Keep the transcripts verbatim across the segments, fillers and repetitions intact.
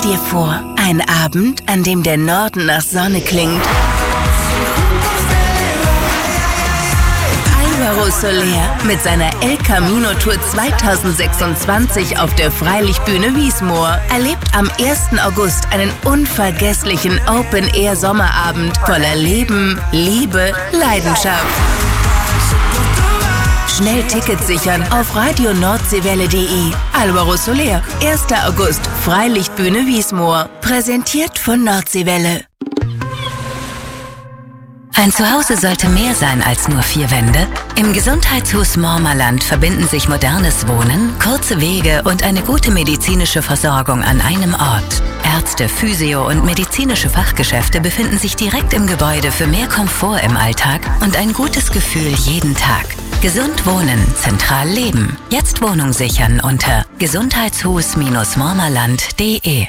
dir vor, ein Abend, an dem der Norden nach Sonne klingt. Álvaro Soler mit seiner El Camino Tour zweitausendsechsundzwanzig auf der Freilichtbühne Wiesmoor erlebt am ersten August einen unvergesslichen Open-Air-Sommerabend voller Leben, Liebe, Leidenschaft. Schnell Tickets sichern auf radio nordseewelle punkt de. Álvaro Soler, erster August, Freilichtbühne Wiesmoor. Präsentiert von Nordseewelle. Ein Zuhause sollte mehr sein als nur vier Wände. Im Gesundheitshaus Mormerland verbinden sich modernes Wohnen, kurze Wege und eine gute medizinische Versorgung an einem Ort. Ärzte, Physio- und medizinische Fachgeschäfte befinden sich direkt im Gebäude für mehr Komfort im Alltag und ein gutes Gefühl jeden Tag. Gesund wohnen, zentral leben. Jetzt Wohnung sichern unter gesundheitshus mormerland punkt de.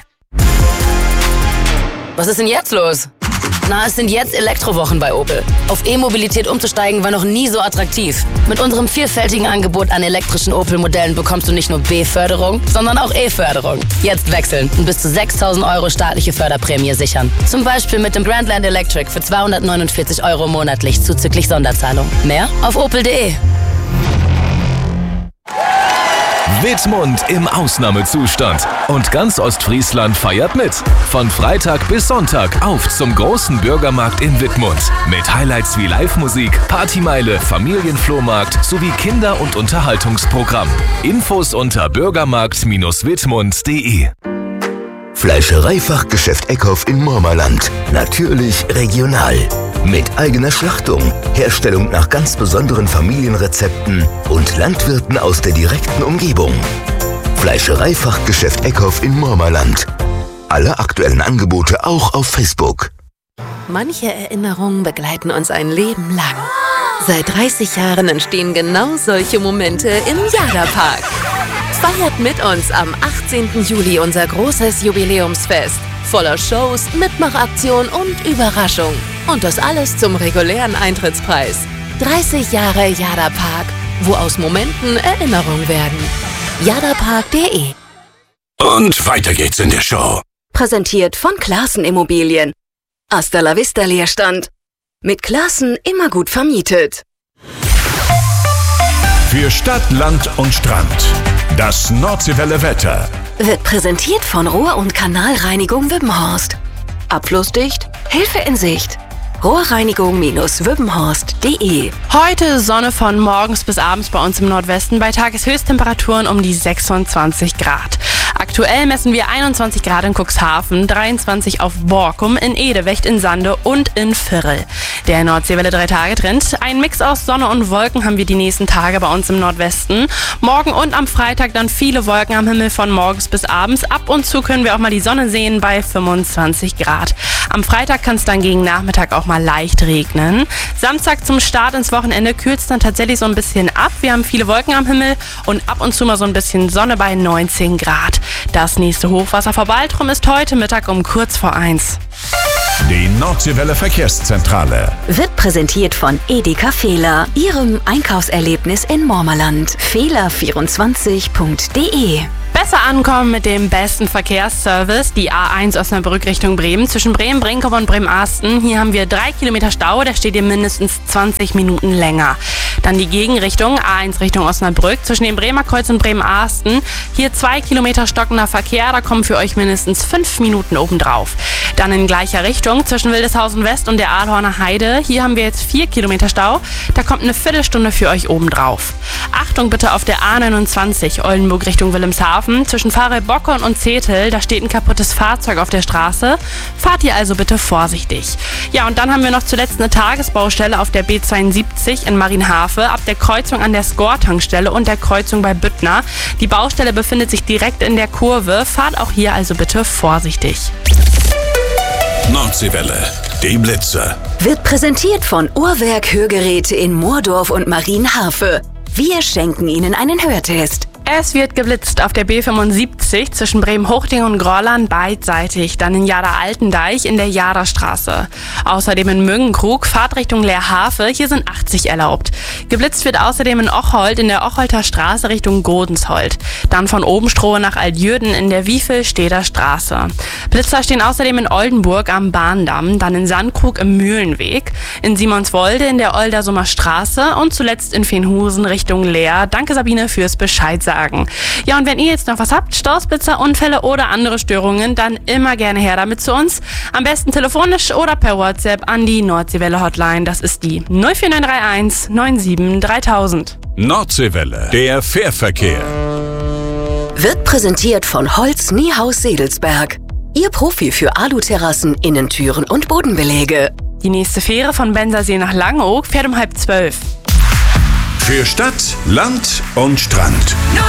Was ist denn jetzt los? Na, es sind jetzt Elektrowochen bei Opel. Auf E-Mobilität umzusteigen war noch nie so attraktiv. Mit unserem vielfältigen Angebot an elektrischen Opel-Modellen bekommst du nicht nur B-Förderung, sondern auch E-Förderung. Jetzt wechseln und bis zu sechstausend Euro staatliche Förderprämie sichern. Zum Beispiel mit dem Grandland Electric für zweihundertneunundvierzig Euro monatlich zuzüglich Sonderzahlung. Mehr auf opel punkt de. Wittmund im Ausnahmezustand. Und ganz Ostfriesland feiert mit. Von Freitag bis Sonntag auf zum großen Bürgermarkt in Wittmund. Mit Highlights wie Live-Musik, Partymeile, Familienflohmarkt sowie Kinder- und Unterhaltungsprogramm. Infos unter bürgermarkt Bindestrich wittmund punkt de. Fleischereifachgeschäft Eckhoff in Mormerland. Natürlich regional. Mit eigener Schlachtung, Herstellung nach ganz besonderen Familienrezepten und Landwirten aus der direkten Umgebung. Fleischereifachgeschäft Eckhoff in Mormerland. Alle aktuellen Angebote auch auf Facebook. Manche Erinnerungen begleiten uns ein Leben lang. Seit dreißig Jahren entstehen genau solche Momente im Jada-Park. Feiert mit uns am achtzehnten Juli unser großes Jubiläumsfest. Voller Shows, Mitmachaktion und Überraschung. Und das alles zum regulären Eintrittspreis. dreißig Jahre Jada-Park, wo aus Momenten Erinnerungen werden. jadapark punkt de. Und weiter geht's in der Show. Präsentiert von Classen Immobilien. Hasta la vista Leerstand. Mit Classen immer gut vermietet. Für Stadt, Land und Strand. Das Nordseewelle Wetter. Wird präsentiert von Rohr- und Kanalreinigung Wippenhorst. Abflussdicht, Hilfe in Sicht. Rohrreinigung Wippenhorst punkt de. Heute Sonne von morgens bis abends bei uns im Nordwesten, bei Tageshöchsttemperaturen um die sechsundzwanzig Grad. Aktuell messen wir einundzwanzig Grad in Cuxhaven, dreiundzwanzig auf Borkum, in Edewecht, in Sande und in Virrel. Der Nordseewelle drei Tage Trend. Ein Mix aus Sonne und Wolken haben wir die nächsten Tage bei uns im Nordwesten. Morgen und am Freitag dann viele Wolken am Himmel von morgens bis abends. Ab und zu können wir auch mal die Sonne sehen bei fünfundzwanzig Grad. Am Freitag kann es dann gegen Nachmittag auch mal leicht regnen. Samstag zum Start ins Wochenende kühlt es dann tatsächlich so ein bisschen ab. Wir haben viele Wolken am Himmel und ab und zu mal so ein bisschen Sonne bei neunzehn Grad. Das nächste Hochwasser vor Baltrum ist heute Mittag um kurz vor eins. Die Nordseewelle Verkehrszentrale Wird präsentiert von Edeka Fehler, Ihrem Einkaufserlebnis in Mormerland. fehler vierundzwanzig punkt de. Besser ankommen mit dem besten Verkehrsservice. Die A eins Osnabrück Richtung Bremen. Zwischen Bremen, Brinkow und Bremen-Asten. Hier haben wir drei Kilometer Stau. Der steht ihr mindestens zwanzig Minuten länger. Dann die Gegenrichtung. A eins Richtung Osnabrück. Zwischen dem Bremer Kreuz und Bremen-Asten. Hier zwei Kilometer stockender Verkehr. Da kommen für euch mindestens fünf Minuten obendrauf. Dann in gleicher Richtung. Zwischen Wildeshausen West und der Ahlhorner Heide. Hier haben wir jetzt vier Kilometer Stau. Da kommt eine Viertelstunde für euch obendrauf. Achtung bitte auf der A neunundzwanzig. Oldenburg Richtung Wilhelmshaven. Zwischen Pfarrei-Bockern und Zetel, da steht ein kaputtes Fahrzeug auf der Straße. Fahrt ihr also bitte vorsichtig. Ja, und dann haben wir noch zuletzt eine Tagesbaustelle auf der B zweiundsiebzig in Marienhafe, ab der Kreuzung an der Skor-Tankstelle und der Kreuzung bei Büttner. Die Baustelle befindet sich direkt in der Kurve. Fahrt auch hier also bitte vorsichtig. Nordseewelle, die Blitze. Wird präsentiert von Uhrwerk Hörgeräte in Moordorf und Marienhafe. Wir schenken Ihnen einen Hörtest. Es wird geblitzt auf der B fünfundsiebzig zwischen Bremen-Huchting und Grolland beidseitig, dann in Jada-Altendeich in der Jadastraße. Außerdem in Müngenkrug, Fahrtrichtung Leerhafe, hier sind achtzig erlaubt. Geblitzt wird außerdem in Ocholt in der Ocholter Straße Richtung Godensholt. Dann von Obenstrohe nach Altjürden in der Wiefelsteder Straße. Blitzer stehen außerdem in Oldenburg am Bahndamm, dann in Sandkrug im Mühlenweg, in Simonswolde in der Oldersummer Straße und zuletzt in Fenhusen Richtung Leer. Danke Sabine fürs Bescheid sagen. Ja, und wenn ihr jetzt noch was habt, Staus, Blitzer, Unfälle oder andere Störungen, dann immer gerne her damit zu uns. Am besten telefonisch oder per WhatsApp an die Nordseewelle Hotline. Das ist die null vier neun drei eins neun sieben dreitausend. Nordseewelle, der Fährverkehr. Wird präsentiert von Holz Niehaus Sedelsberg. Ihr Profi für Aluterrassen, Innentüren und Bodenbeläge. Die nächste Fähre von Bensersee nach Langeoog fährt um halb zwölf. Für Stadt, Land und Strand.